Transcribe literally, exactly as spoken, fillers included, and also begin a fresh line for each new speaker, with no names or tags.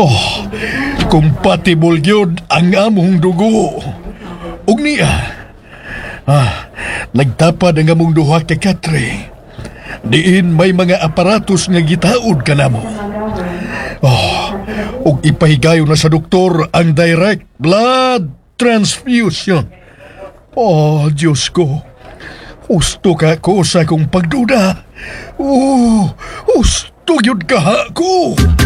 Oh, compatible yun ang among dugo. Ug niya, ah, nagtapad ang among duha kay Katre. Diin may mga aparatos nga gitaod ka namo. Oh, ug ipahigayon na sa doktor ang direct blood transfusion. Oh, Diyos ko. Husto ka ko sa akong pagduda. Oh, husto yun ka ko.